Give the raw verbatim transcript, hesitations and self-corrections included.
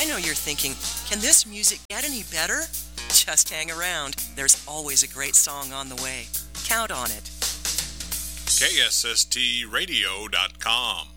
I know you're thinking, can this music get any better? Just hang around. There's always a great song on the way. Count on it. K S S T radio dot com